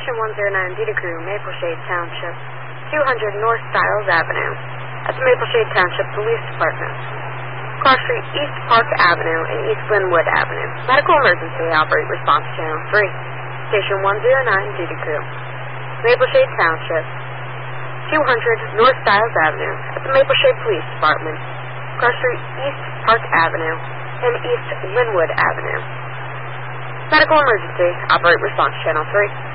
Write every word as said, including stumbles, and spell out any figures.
Station one oh nine Dita Crew, Maple Shade Township, two hundred North Stiles Avenue, at the Maple Shade Township Police Department. Cross Street, East Park Avenue, and East Glenwood Avenue. Medical emergency, operate response channel three. Station one oh nine Dita Crew, Maple Shade Township, two hundred North Stiles Avenue, at the Maple Shade Police Department. Cross Street, East Park Avenue, and East Glenwood Avenue. Medical emergency, operate response channel three.